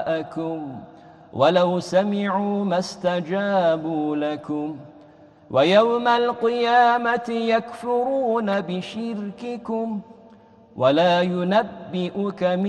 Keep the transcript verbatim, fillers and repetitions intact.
شُرَكَاءَكُمْ وَلَوْ سَمِعُوا مَا اسْتَجَابُوا لَكُمْ وَيَوْمَ الْقِيَامَةِ يَكْفُرُونَ بِشِرْكِكُمْ وَلَا يُنَبِّئُكَ